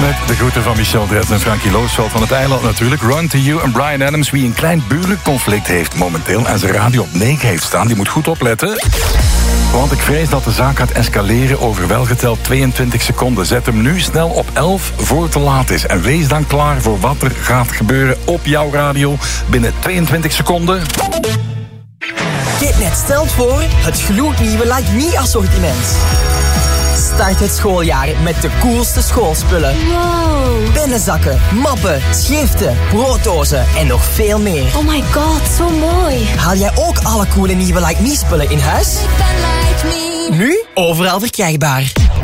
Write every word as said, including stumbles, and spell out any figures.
Met de groeten van Michel Dretz en Frankie Loosveld van het eiland natuurlijk. Run to You en Bryan Adams. Wie een klein buurconflict heeft momenteel en zijn radio op negen heeft staan, die moet goed opletten. Want ik vrees dat de zaak gaat escaleren over welgeteld tweeëntwintig seconden. Zet hem nu snel op elf voor het te laat is. En wees dan klaar voor wat er gaat gebeuren op jouw radio binnen tweeëntwintig seconden. Kitnet stelt voor het gloednieuwe Like Me assortiment. Start het schooljaar met de coolste schoolspullen. Wow. Pennenzakken, mappen, schriften, brooddozen en nog veel meer. Oh my god, zo mooi. Haal jij ook alle coole nieuwe Like Me spullen in huis? Ik ben Like Me. Nu overal verkrijgbaar.